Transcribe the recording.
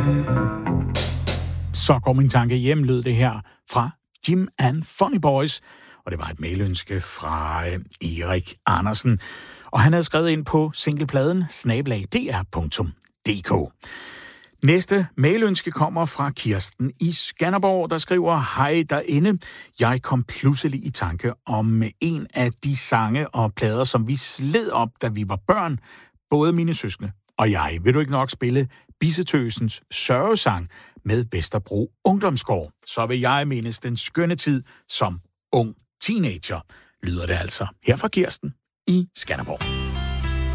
Så går min tanke hjem, lød det her fra Jim and Funny Boys, og det var et mailønske fra Erik Andersen. Og han havde skrevet ind på singlepladen @dr.dk. Næste mailønske kommer fra Kirsten i Skanderborg, der skriver: Hej derinde. Jeg kom pludselig i tanke om en af de sange og plader, som vi sled op, da vi var børn. Både mine søskende og jeg. Vil du ikke nok spille Bissetøsens sørgesang med Vesterbro Ungdomsgård? Så vil jeg mindes den skønne tid som ung teenager, lyder det altså her fra Kirsten i Skanderborg.